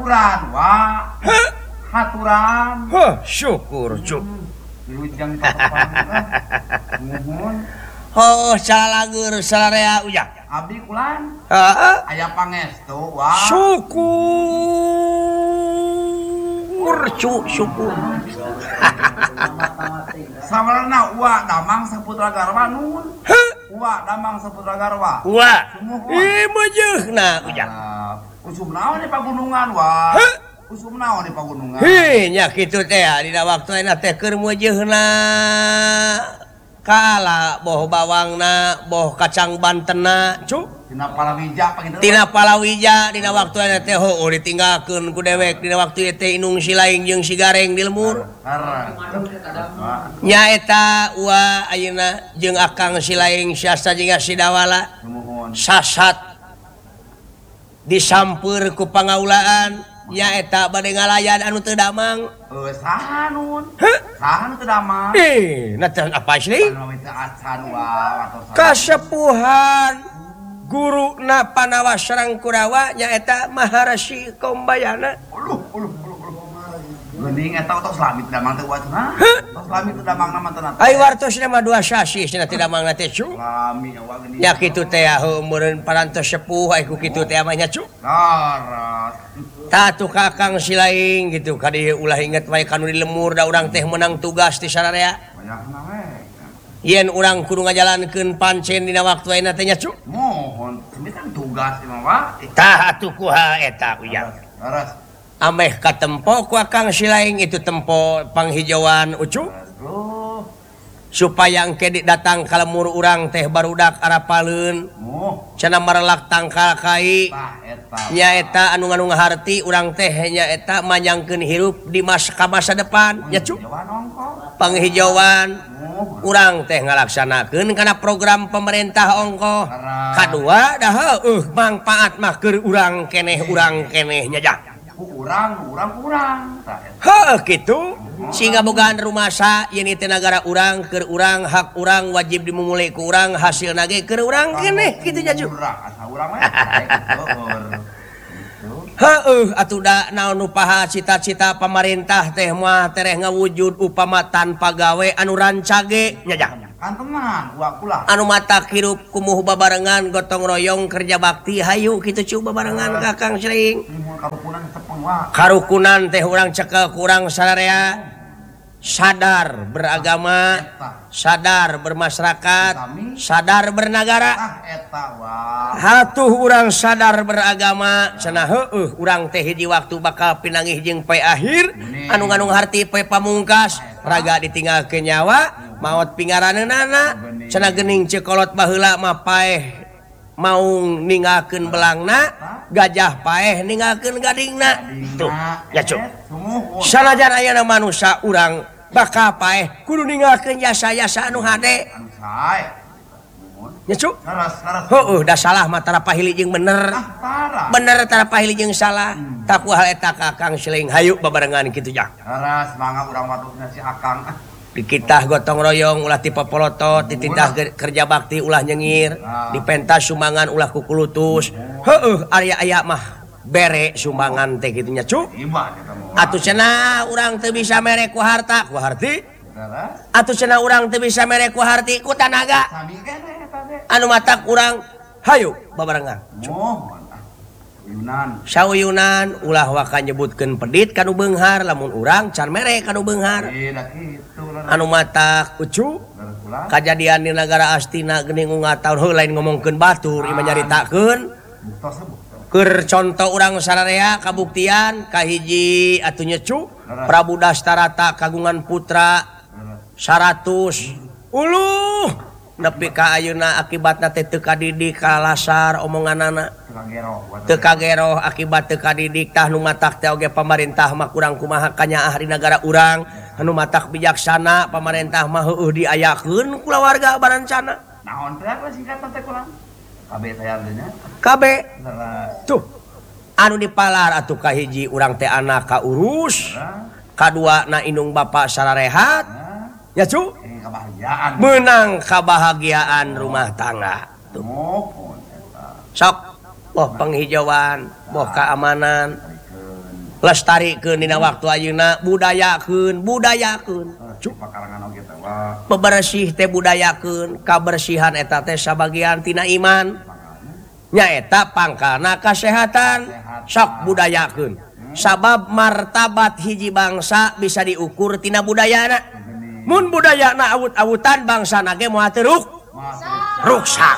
haturan haturan syukur cuk wilujeng oh salagur salarea ujang abdi kulan aya pangestu syukur sabarna damang saputra garwa nun damang saputra garwa meujeuna ujang usum naon di pagunungan usum naon di pagunungan nya kitu teh dina waktuna teh keur meujeuna kala boh bawangna boh kacang bantenna cuk tina palawija dina waktuna teh ditinggalkeun ku dewek dina waktu teh inung silaing jeung si gareng di lemur nya eta ayeuna jeung akang silaing siasa jeung si dawala sasat disampeur ku pangaulaan nya eta bade ngalayan anu teu damang saha nun teu damang apa sih kasepuhan guru na Panawa Sarang Kurawa nyaeta Maharashi Kombayana geuning eta tos lami teu damang teu wacana tos lami teu damang nama teu ai wartos nama dua sasi cenah teu damang na teh cu lami awa geuning nya kitu teh umeureun parantos sepuh ai ku kitu teh mah nya cu tatu kakang silaing gitu kadi ulah inget wae kanu di lemur da urang teh menang tugas di sararea yen urang kudu ngajalankeun pancen dina waktu ayeuna teh nya cu mohon kan tugas mah wa tah atuh kuha eta ujang ameh katempo ku akang silaing itu tempo panghijauan ucu supaya engke datang ka lemur urang teh barudak arapaleun cenah marelak tangkal kai nyaeta anu ngaharti urang teh nyaeta manyangkeun hirup di masa depan nya cu panghijauan urang teh ngalaksanakeun kana program pemerintah ongko kadua dah manfaat mah keur urang keneh nya jah urang gitu sehingga bogaan rumasa yen teh nagara urang keur urang hak urang wajib dimulai ku urang hasilna ge keur urang keneh kitu nya ju atuh da naon nu paha cita-cita pemerintah teh mah tereh ngawujud upama tanpa gawe anu rancage nya jah anu mata hirup kumuh babarengan gotong royong kerja bakti hayu kitu cu babarengan kakang sering karukunan teh urang cekel kurang sararea sadar beragama sadar bermasyarakat sadar bernagara hatuh urang sadar beragama cenah urang teh hiji waktu bakal pinangih jeung poe akhir anu harti poe pamungkas raga ditinggalkeun nyawa maot pingaraneunana cenah geuning cekolot baheula mah paeh mau ninggalkeun belangna gajah paeh ninggalkeun gadingna tuh ya cu sanajan ayeuna manusia urang bakal paeh kudu ninggalkeun jasa-jasa anu hade nya cu da salah mah tara pahili jeung bener tara pahili jeung salah tak kual eta kakang siling hayu babarengan kitu jah semangat urang wadukna si akang dikitah gotong royong ulah tipe polotot dititah kerja bakti ulah nyengir dipentas sumbangan ulah kukulutus aya mah bere sumbangan teh kitu nya cu atuh cenah urang teu bisa mere ku harta ku harti atuh cenah urang teu bisa mere ku harti ku tanaga anu matak urang hayu babarengan sauyunan ulah waka nyebutkeun pedit kanu beunghar lamun urang can mere kanu beunghar anu matak ucu kajadian di negara Astina geuning unggah taun lain ngomongkeun batur ieu nyaritakeun keur contoh urang sararea kabuktian kahiji atuh nyecu Prabu Dastarata kagungan putra 100 uluh nepi ka ayeuna akibatna teh teu kadidik kalasar omonganana teu kagero akibat teu kadidik tah nu matak teh oge pamarentah mah kurang kumaha kanyaah di negara urang anu matak bijaksana pamarentah mah heueuh diayakeun kula warga barancana naon teh singkatan teh kurang KB teh artinya KB tuh anu dipalar atuh kahiji urang teh anak ka urus kadua na indung bapa sararehat ya cu menang kebahagiaan rumah tangga tuh sok boh penghijauan boh keamanan Lestarikeun dina waktu ayeuna, budayakeun. Pakarangan oge teh Bebersih teh budayakeun, kabersihan eta teh sabagian tina iman. Nyaeta pangkalna kasehatan, sok budayakeun. Sabab martabat hiji bangsa bisa diukur tina budayana. Mun budayana awut-awutan bangsana ge moal teu ruksak.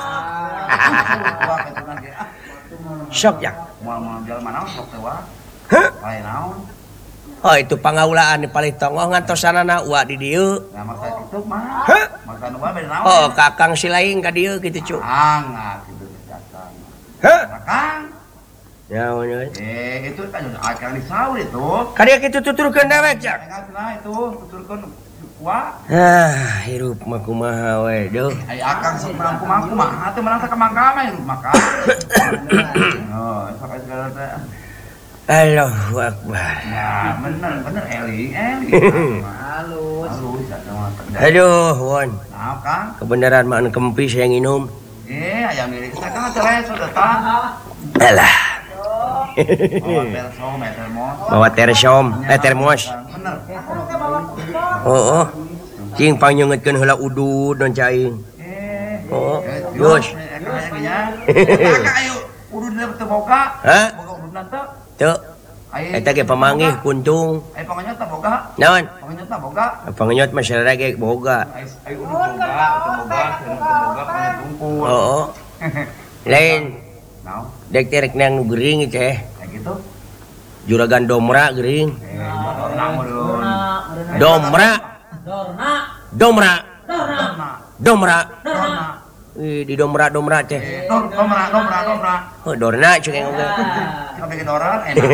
Sok ya. Moal jelema naon sok teh wa. Lain naon. Oh itu pangaulaan di Palitongo ngantosanana wa di dieu. Nah masa itu mah. Masa nu bade naon. Oh kakang silaing ka dieu kitu cu. Gitu datang. Kakang. Ya bener. Itu kan akan disaur itu. Ka dieu kitu tuturkeun dewek jak. Nah itu tuturkeun wa. Hirup mah kumaha we deuh. Ai akang sok mampu mah teu menang ka mangkama hirup maka. Oh, sok segala teh. Allahu Akbar. Ya, bener Eli. Halus sama. Aduh, Won. Nah, Kang. Kebenaran mah kempis yang minum. Aya milik kita kan cerai sudah tah. Alah. Bawa tersom, termos. Bener. Oh. Cing panyeungeutkeun heula udud non cai. Oh. Yus. Kakak ayo udud teu boga. Hah? Boga ududna teu. Teu. Eta ge pamanggih kuntung. Aya panganyot teh boga. Naon? Panganyot teh boga. Panganyot mah sareng ge boga. Aya udud boga, teu boga panganyot tungkul. Oh. Lain. Naon? Dek terek nang nu geuring teh. Kayak gitu. Juragan domra geuring. Domra. Domra. Di domra teh. Domra. Oh, dorna ceuk yang oge. Bikin orang enak.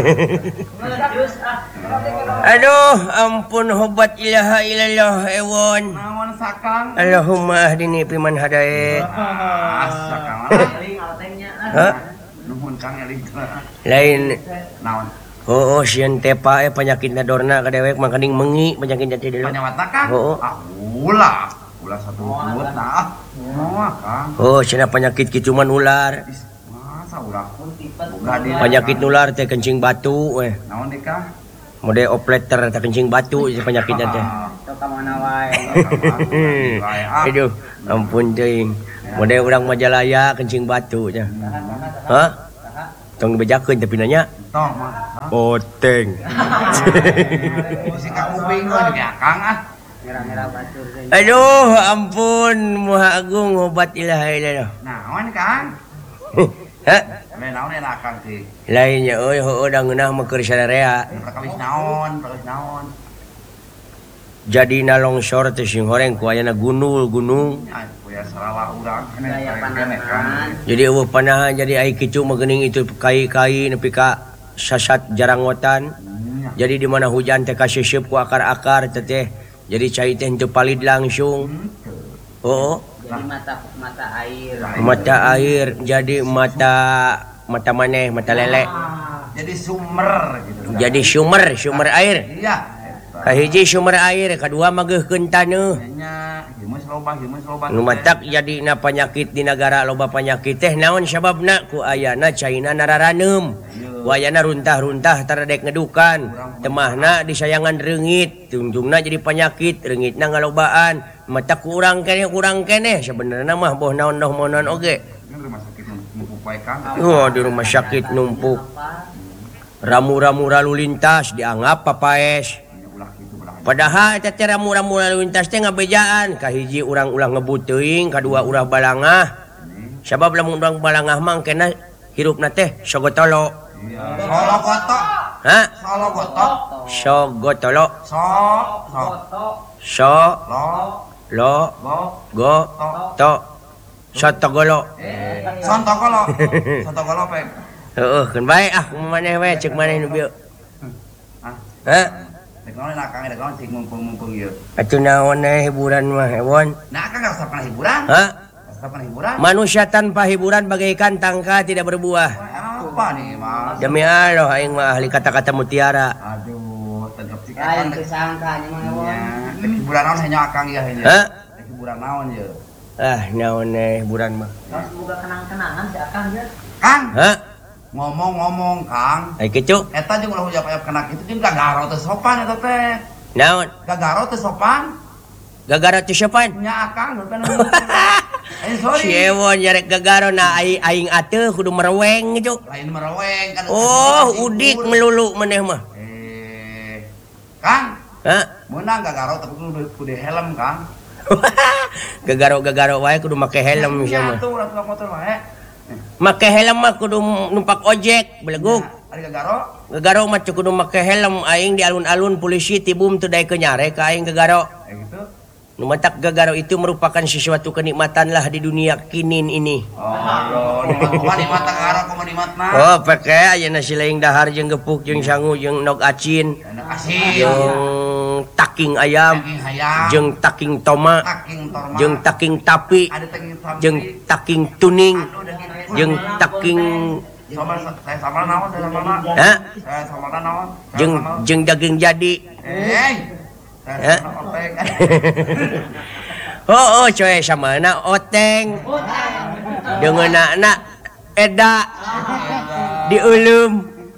Aduh, ampun hobat ilaha illallah ewon. Naon sakang? Allahumma ahdini fiman hadaet. Sakang. Hah? Nuhun Kang eling. Lain. Naon? Oh, sieun tepa penyakitna dorna ka dewek mah kening mengi penyakit jati deuleu. Penyawatna Kang? Oh. Ulah satu mulut nah. Moal Kang. Oh, cenah penyakit kitu man ular. Masa ulah? Boga di Penyakit nular teh kencing batu we. naon deui Kang? Mode opleter teh kencing batu si penyakitna teh. Ka mana wae. Aduh, ampun teuing. Mode urang Majalaya kencing batu teh. Hah? Tong bejakeun tapi nanya. Tong mah. Oteng. Si Kang Uping mah di Kang ah. Aduh, ampun, Maha Agung obat ilaha illallah. Naon Kang? Hah? Naon enak Kang sih. Lainnya euy heueuh da ngeunah mah keur sararea. Prakawis naon? Jadi na longsor teh sing horeng ku ayana gunung. Ya Sarawak urang kene Kang. Jadi eueuh panahan jadi ai kicu mah geuning itu kai-kai nepi ka sasat jaranggotan. Jadi di mana hujan teh kaseup ku akar-akar teh. Jadi cai teh henteu palid langsung. Oh. Jadi mata air. Mata air jadi mata maneh, mata lele. Jadi sumber gitu. Jadi sumber air. Iya. Kahiji sumber air, kadua mageuhkeun taneuh. Nya, himus loba. Nu matak jadina penyakit di negara loba penyakit teh naon sababna ku ayana caina nararaneum. Ku ayana runtah-runtah taradek ngedukan. Temahna disayangan reungit, tunjungna jadi penyakit, reungitna ngalobaan. Matak kurang kene sebenarnya mah boh naon oge. Rumah sakit numpuk wae Kang. Oh, di rumah sakit numpuk. Ramu-ramu lalu lintas dianggap papaes. Padahal eta teh ramu-ramu lalu lintas teh ngabejaan, kahiji urang ulah ngebut teuing, kadua ulah balangah. Sabab lamun urang balangah mah kena hirupna teh sogotolo. Solo gotok. Hah? Solo gotok. Sogotolo. So. Lo. Go. To. Sotogolo. Sontogolo pe. Heeh, keun bae maneh we ceuk maneh nu bieu. Hah? Dekon Kang, dekon cing mumpung ieu. Atuh naon hiburan mah ewon? Nah, Kang rasa pana hiburan? Hah? Rasa pana hiburan? Manusia tanpa hiburan bagaikan tangka tidak berbuah. Apa nih, Mas? Demi Allah aing mah ahli kata-kata mutiara. Aduh, tegep sih Lain kan. kesangka nya mah. Hiburan naon hanya Kang ya ini. Hah? Hiburan naon ye? Naon hiburan mah. Terus buka kenang-kenangan si Akang ya. Kang, Hah? Ngomong-ngomong Kang, Ai kitu. eta jeung ulah hujab-hujab kena kitu jeung gagaro teh sopan eta teh. Naon? Gagaro teh sopan. Gagara teh sopan. Nya Akang kan. Sorry. Si Ewon nyarek gagaro na aing ateuh kudu mereweng gitu. Lain mereweng kan. Oh, udik melulu maneh mah. Kang, Hah? meunang gagaro tapi kudu helm Kang. Gagaro-gagaro wae kudu make helm sia mah. Nya tuh ulah tukang motor wae. Make helm mah kudu numpak ojek, beleguk. Ari gagaro? Gagaro mah kudu make helm aing di alun-alun polisi tibum teu daek nyare ka aing gagaro. Kayak gitu. Nu matak gagaro itu merupakan sesuatu kenikmatan lah di dunia kinin ini. Oh, nikmat gagaro kumaha nikmatna? Oh, pake ayeuna sileing dahar jeung gepuk jeung sangu jeung nog acin. Enak asin. Jeung taking ayam, Daging hayam. jeung taking toma, Taking torma. jeung taking tapi, Ada taking sapi. jeung taking tuning, Anu daging. jeung taking Saya sama naon saya sama. ha? Saya sama naon. Jeung daging jadi. Saya sama opek. Oh, coy samana oteng. Deungeunana eda dieuleum.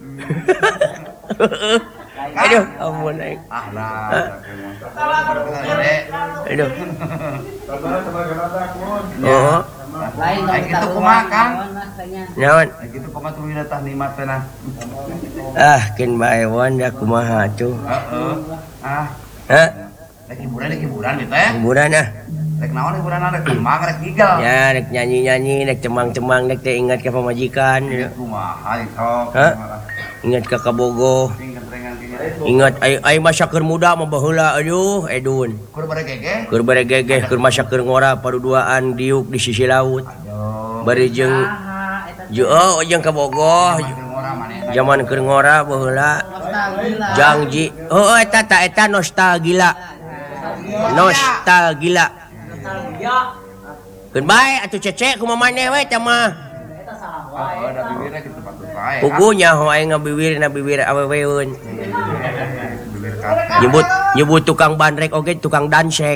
Aduh, ampun aing. Ah lah. Aduh. Oh, Lain Kayak gitu kumaha Kang? naon? Kayak gitu kumaha tuh tah nikmat teh nah. Ah, kin bae wan da kumaha atuh. Heeh. Ah, Hah? rek hiburan gitu ya. Hiburan ah. Rek naon hiburan rek mang rek gigal. Ya, rek nyanyi-nyanyi, rek cemang-cemang, rek teh ingat ka pamajikan. Kumaha sok. Hah? Ingat ka kabogoh. Tinggal-tinggal Ingat ai masa keur muda mah baheula aduh edun. Kur bare gege. Keur bare gegeh keur masa keur ngora paduduaan diuk di sisi laut. Aduh. Bari jeung jeung kabogoh zaman keur ngora baheula. Janji. Oh eta nostalgia. Nostalgia. Keun bae atuh cece kumaha maneh we teh mah. Ada bibirnya gitu patut bae. Pugunya ho aing ngabibir aweweun. Nyebut tukang bandrek oge tukang dansek.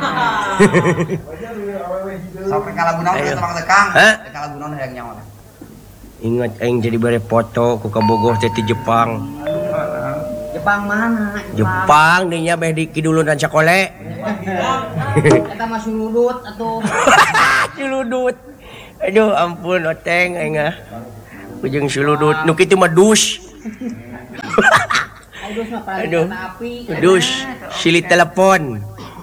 Sampai kalagu naon teh Mang Tekang. Hah? Kalagu naon hayang nyawa. Ingat aing jadi bare foto ku kabogoh teh ti Jepang. Jepang mana? Jepang dinya beh di kidulun dan sakole. Eta mah suludut atuh. Suludut. Aduh ampun oteng aing ah. Ujung suludut nu kitu mah dus. Aduh. Dus silih telepon.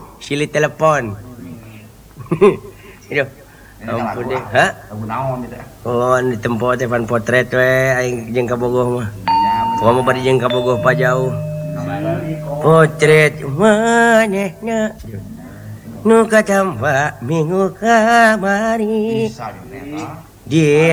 Aduh. Ampun deh. Hah? Lagu naon gitu. Oh, di tempo teh pan potret we aing jeung kabogoh mah. Pokoknya bari jeung kabogoh pa jauh. Potret manehna nu katamba minggu kamari. Bisa di Di